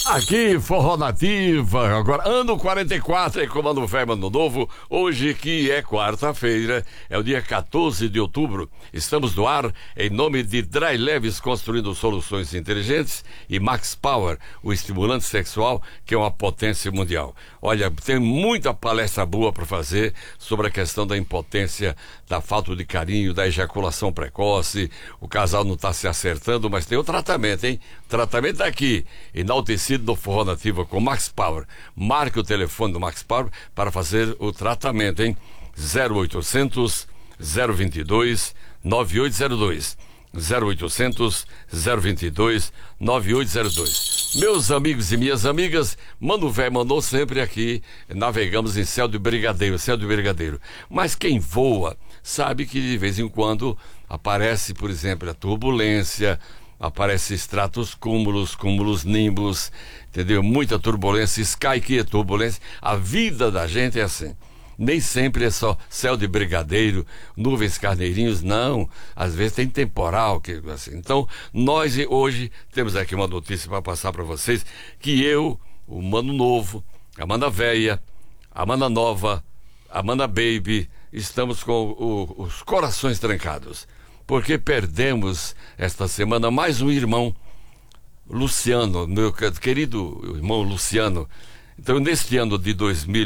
Aqui, Forró Nativa, agora ano 44, Comando Velho, Ano Novo. Hoje, que é quarta-feira, é o dia 14 de outubro. Estamos no ar em nome de Dry Leves, construindo soluções inteligentes, e Max Power, o estimulante sexual, que é uma potência mundial. Olha, tem muita palestra boa para fazer sobre a questão da impotência, da falta de carinho, da ejaculação precoce. O casal não está se acertando, mas tem o tratamento, hein? O tratamento aqui, enaltecido do Forró Nativa com Max Power. Marque o telefone do Max Power para fazer o tratamento, hein? 0800 022 9802. 0800 022 9802. Meus amigos e minhas amigas, Mano Véio mandou sempre aqui. Navegamos em céu de brigadeiro. Mas quem voa sabe que de vez em quando aparece, por exemplo, a turbulência, aparece stratos cúmulos nimbus, entendeu? Muita turbulência, sky que é turbulência. A vida da gente é assim. Nem sempre é só céu de brigadeiro, nuvens carneirinhos, não. Às vezes tem temporal, assim. Então, nós hoje temos aqui uma notícia para passar para vocês, que eu, o Mano Novo, a Mana Véia, a Mana Nova, a Mana Baby, estamos com os corações trancados, porque perdemos esta semana mais um irmão, Luciano, meu querido irmão Luciano. Então, neste ano de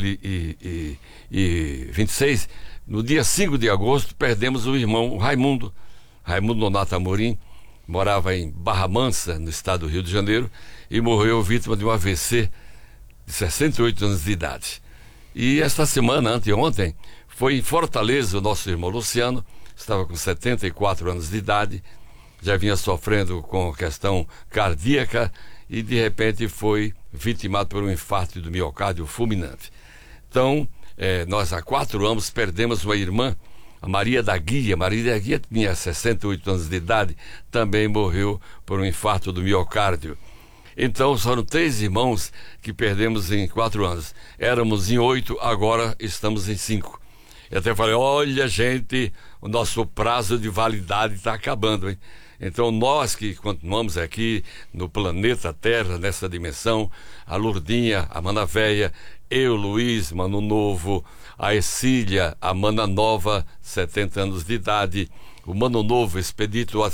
2026, no dia 5 de agosto, perdemos o irmão Raimundo Nonato Amorim. Morava em Barra Mansa, no estado do Rio de Janeiro, e morreu vítima de um AVC de 68 anos de idade. E esta semana, anteontem, foi em Fortaleza o nosso irmão Luciano, estava com 74 anos de idade, já vinha sofrendo com questão cardíaca e de repente foi vitimado por um infarto do miocárdio fulminante. Então, nós há 4 anos perdemos uma irmã, a Maria da Guia. Maria da Guia tinha 68 anos de idade, também morreu por um infarto do miocárdio. Então, foram 3 irmãos que perdemos em 4 anos. Éramos em 8, agora estamos em 5. Eu até falei, olha, gente, o nosso prazo de validade está acabando, hein? Então, nós que continuamos aqui no planeta Terra, nessa dimensão, a Lourdinha, a Mana Véia, eu, Luiz, Mano Novo, a Ercília, a Mana Nova, 70 anos de idade, o Mano Novo, Expedito, a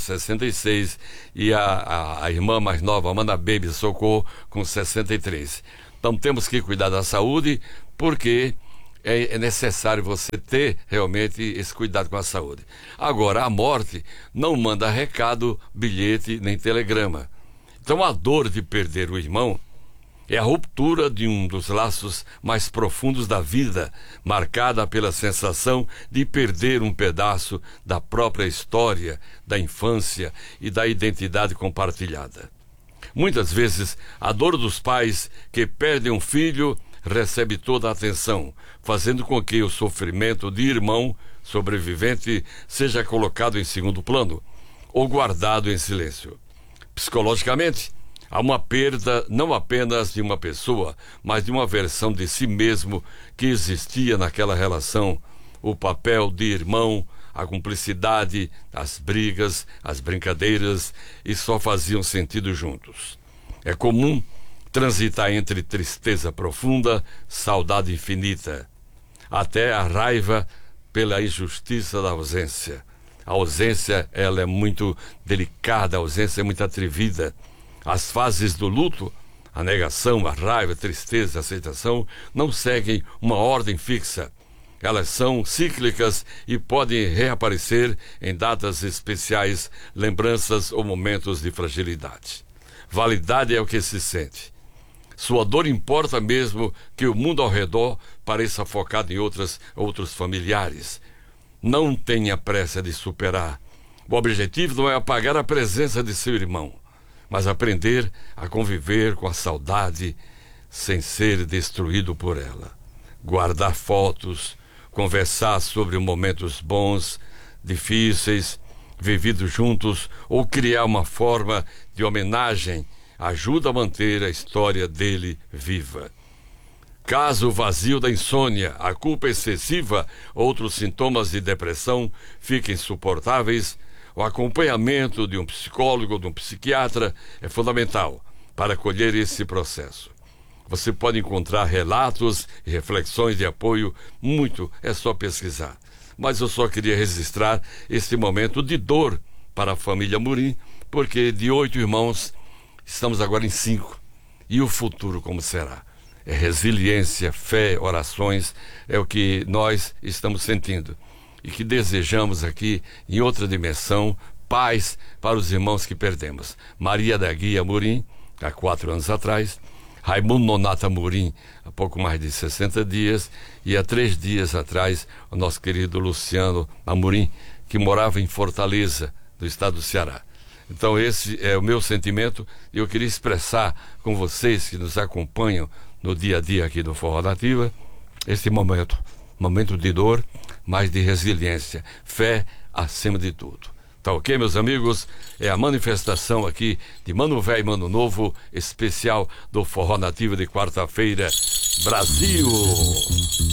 66, e a irmã mais nova, a Mana Baby, Socorro, com 63. Então, temos que cuidar da saúde, porque é necessário você ter realmente esse cuidado com a saúde. Agora, a morte não manda recado, bilhete, nem telegrama. Então, a dor de perder o irmão é a ruptura de um dos laços mais profundos da vida, marcada pela sensação de perder um pedaço da própria história, da infância e da identidade compartilhada. Muitas vezes, a dor dos pais que perdem um filho recebe toda a atenção, fazendo com que o sofrimento de irmão sobrevivente seja colocado em segundo plano ou guardado em silêncio. Psicologicamente, há uma perda não apenas de uma pessoa, mas de uma versão de si mesmo que existia naquela relação. O papel de irmão, a cumplicidade, as brigas, as brincadeiras, e só faziam sentido juntos. É comum transitar entre tristeza profunda, saudade infinita, até a raiva pela injustiça da ausência. A ausência, ela é muito delicada, a ausência é muito atrevida. As fases do luto, a negação, a raiva, a tristeza, a aceitação, não seguem uma ordem fixa. Elas são cíclicas e podem reaparecer em datas especiais, lembranças ou momentos de fragilidade. Validade é o que se sente. Sua dor importa mesmo que o mundo ao redor pareça focado em outros familiares. Não tenha pressa de superar. O objetivo não é apagar a presença de seu irmão, mas aprender a conviver com a saudade sem ser destruído por ela. Guardar fotos, conversar sobre momentos bons, difíceis, vividos juntos, ou criar uma forma de homenagem ajuda a manter a história dele viva. Caso o vazio da insônia, a culpa excessiva, outros sintomas de depressão fiquem insuportáveis, o acompanhamento de um psicólogo ou de um psiquiatra é fundamental para colher esse processo. Você pode encontrar relatos e reflexões de apoio, muito, é só pesquisar. Mas eu só queria registrar esse momento de dor para a família Amorim, porque de 8 irmãos, estamos agora em 5. E o futuro como será? É resiliência, fé, orações, é o que nós estamos sentindo. E que desejamos aqui, em outra dimensão, paz para os irmãos que perdemos. Maria da Guia Amorim, há 4 anos atrás, Raimundo Nonato Amorim, há pouco mais de 60 dias, e há 3 dias atrás, o nosso querido Luciano Amorim, que morava em Fortaleza, do estado do Ceará. Então esse é o meu sentimento, e eu queria expressar com vocês que nos acompanham no dia a dia aqui do Forró Nativa, esse momento de dor, mas de resiliência, fé acima de tudo. Tá ok, meus amigos? É a manifestação aqui de Mano Velho e Mano Novo, especial do Forró Nativo de quarta-feira. Brasil!